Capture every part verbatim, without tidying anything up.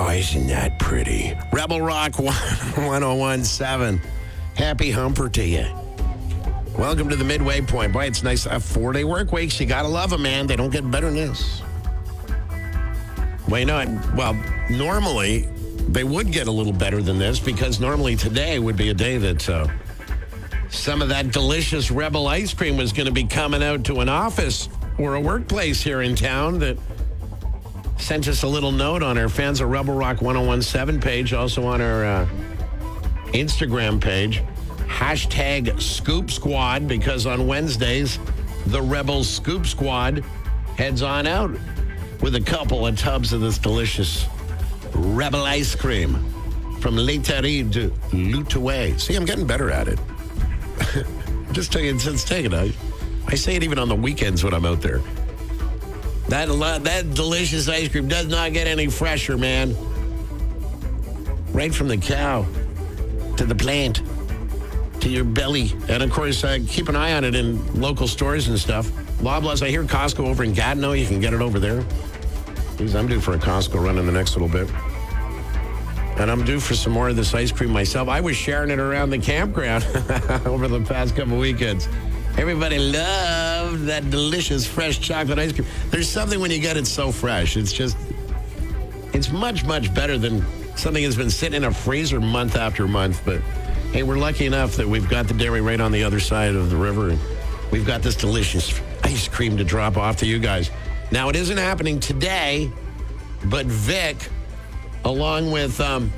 Oh, isn't that pretty? Rebel Rock one oh one point seven. Happy humper to you. Welcome to the midway point. Boy, it's nice to have four-day work weeks. You got to love them, man. They don't get better than this. Well, you know, well, normally they would get a little better than this because normally today would be a day that uh, some of that delicious Rebel ice cream was going to be coming out to an office or a workplace here in town that sent us a little note on our Fans of Rebel Rock one oh one point seven page, also on our uh, Instagram page. Hashtag Scoop Squad, because on Wednesdays, the Rebel Scoop Squad heads on out with a couple of tubs of this delicious Rebel ice cream from Laiterie de L'Outaouais. See, I'm getting better at it. Just take it, just take it. I, I say it even on the weekends when I'm out there. That, that delicious ice cream does not get any fresher, man. Right from the cow to the plant to your belly. And, of course, uh, keep an eye on it in local stores and stuff. Loblaws, I hear Costco over in Gatineau. You can get it over there. Jeez, I'm due for a Costco run in the next little bit. And I'm due for some more of this ice cream myself. I was sharing it around the campground over the past couple weekends. Everybody loved that delicious fresh chocolate ice cream. There's something when you get it so fresh. It's just, it's much, much better than something that's been sitting in a freezer month after month. But hey, we're lucky enough that we've got the dairy right on the other side of the river. And we've got this delicious ice cream to drop off to you guys. Now, it isn't happening today, but Vic, along with um,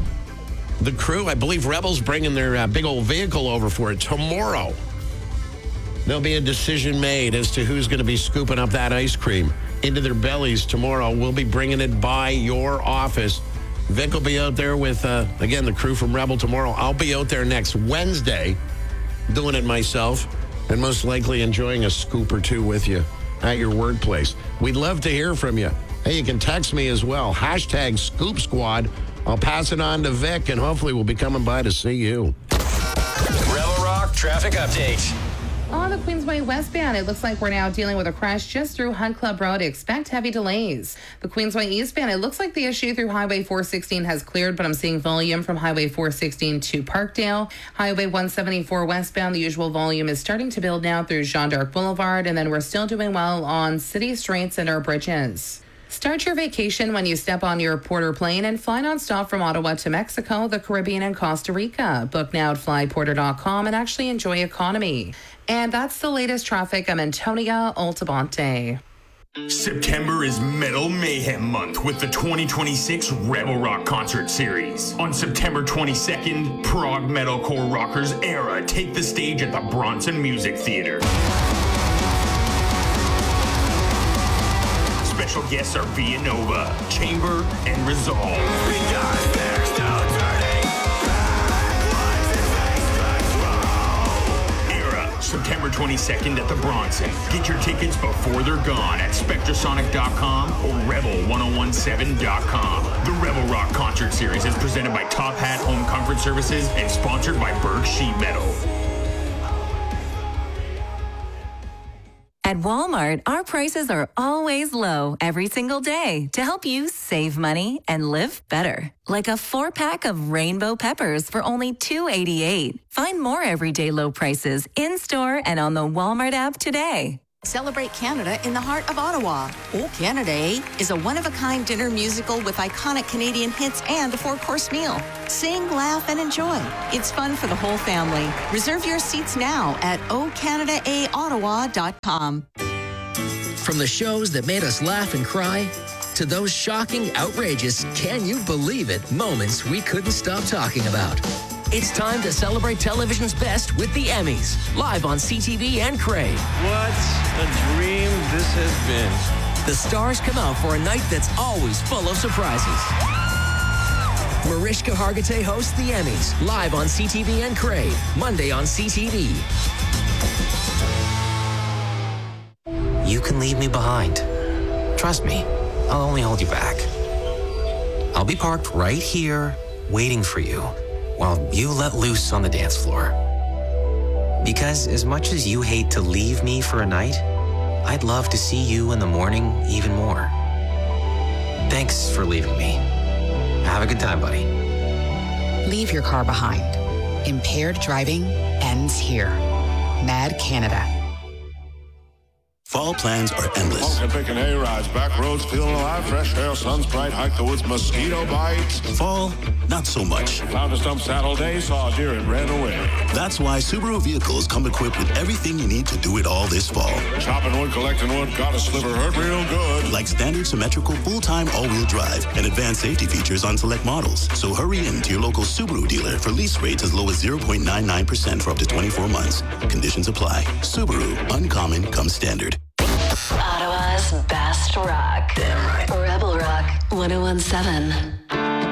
the crew, I believe Rebel's bringing their uh, big old vehicle over for it tomorrow. There'll be a decision made as to who's going to be scooping up that ice cream into their bellies tomorrow. We'll be bringing it by your office. Vic will be out there with, uh, again, the crew from Rebel tomorrow. I'll be out there next Wednesday doing it myself and most likely enjoying a scoop or two with you at your workplace. We'd love to hear from you. Hey, you can text me as well. Hashtag Scoop Squad. I'll pass it on to Vic, and hopefully we'll be coming by to see you. Rebel Rock traffic update. On the Queensway westbound, it looks like we're now dealing with a crash just through Hunt Club Road. Expect heavy delays. The Queensway eastbound, it looks like the issue through Highway four sixteen has cleared, but I'm seeing volume from Highway four sixteen to Parkdale. Highway one seventy-four westbound, the usual volume is starting to build now through Jean d'Arc Boulevard, and then we're still doing well on city streets and our bridges. Start your vacation when you step on your Porter plane and fly nonstop from Ottawa to Mexico, the Caribbean, and Costa Rica. Book now at fly porter dot com and actually enjoy economy. And that's the latest traffic. I'm Antonia Altabonte. September is Metal Mayhem Month with the twenty twenty-six Rebel Rock Concert Series. On September twenty-second, prog metalcore rockers Era take the stage at the Bronson Music Theater. Special guests are Via Nova, Chamber, and Resolve. Because there's no turning back once it makes control. Era, September twenty-second at the Bronson. Get your tickets before they're gone at spectrasonic dot com or rebel ten seventeen dot com. The Rebel Rock Concert Series is presented by Top Hat Home Comfort Services and sponsored by Berg Sheet Metal. At Walmart, our prices are always low every single day to help you save money and live better. Like a four-pack of rainbow peppers for only two dollars and eighty-eight cents. Find more everyday low prices in-store and on the Walmart app today. Celebrate Canada in the heart of Ottawa. Oh Canada, eh? Is a one-of-a-kind dinner musical with iconic Canadian hits and a four-course meal. Sing, laugh, and enjoy. It's fun for the whole family. Reserve your seats now at o canada a ottawa dot com. From the shows that made us laugh and cry, to those shocking, outrageous, can you believe it moments we couldn't stop talking about. It's time to celebrate television's best with the Emmys, live on C T V and Crave. What a dream this has been. The stars come out for a night that's always full of surprises. Mariska Hargitay hosts the Emmys, live on C T V and Crave, Monday on C T V. You can leave me behind. Trust me, I'll only hold you back. I'll be parked right here, waiting for you, while you let loose on the dance floor. Because as much as you hate to leave me for a night, I'd love to see you in the morning even more. Thanks for leaving me. Have a good time, buddy. Leave your car behind. Impaired driving ends here. Mad Canada. Fall plans are endless. Pumpkin picking hay-rides, back roads, feeling alive, fresh air, sun's bright, hike the woods, mosquito bites. Fall, not so much. Found a stump saddle day, saw a deer and ran away. That's why Subaru vehicles come equipped with everything you need to do it all this fall. Chopping wood, collecting wood, got a sliver, hurt real good. Like standard symmetrical full-time all-wheel drive and advanced safety features on select models. So hurry in to your local Subaru dealer for lease rates as low as zero point nine nine percent for up to twenty-four months. Conditions apply. Subaru, uncommon comes standard. Ottawa's best rock. Damn right. Rebel Rock one oh one seven.